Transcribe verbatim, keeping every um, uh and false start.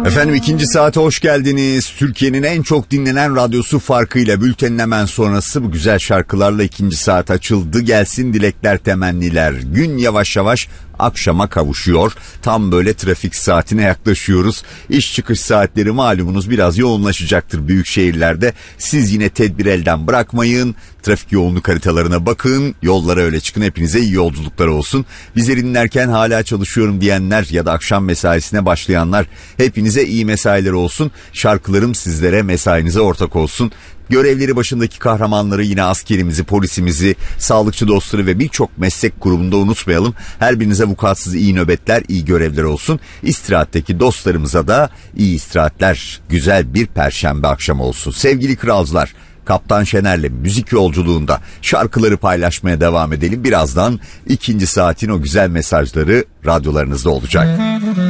Efendim ikinci saate hoş geldiniz. Türkiye'nin en çok dinlenen radyosu farkıyla bültenin hemen sonrası bu güzel şarkılarla ikinci saat açıldı. Gelsin dilekler, temenniler. Gün yavaş yavaş akşama kavuşuyor. Tam böyle trafik saatine yaklaşıyoruz. İş çıkış saatleri malumunuz biraz yoğunlaşacaktır büyük şehirlerde. Siz yine tedbir elden bırakmayın. Trafik yoğunluk haritalarına bakın. Yollara öyle çıkın. Hepinize iyi yolculuklar olsun. Bizi dinlerken hala çalışıyorum diyenler ya da akşam mesaisine başlayanlar, hepinize iyi mesailer olsun. Şarkılarım sizlere, mesainize ortak olsun. Görevleri başındaki kahramanları, yine askerimizi, polisimizi, sağlıkçı dostları ve birçok meslek grubunda unutmayalım. Her birinize vukuatsız iyi nöbetler, iyi görevler olsun. İstirahatteki dostlarımıza da iyi istirahatler, güzel bir perşembe akşamı olsun. Sevgili kralcılar, Kaptan Şener'le müzik yolculuğunda şarkıları paylaşmaya devam edelim. Birazdan ikinci saatin o güzel mesajları radyolarınızda olacak.